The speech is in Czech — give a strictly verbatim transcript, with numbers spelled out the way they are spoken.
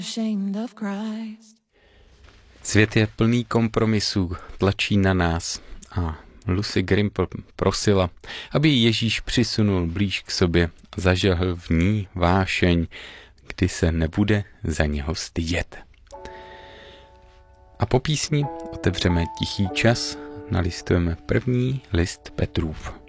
Svět je plný kompromisů, tlačí na nás a Lucy Grimple prosila, aby ji Ježíš přisunul blíž k sobě a zažehl v ní vášeň, kdy se nebude za něho stydět. A po písni otevřeme tichý čas, nalistujeme první list Petrův.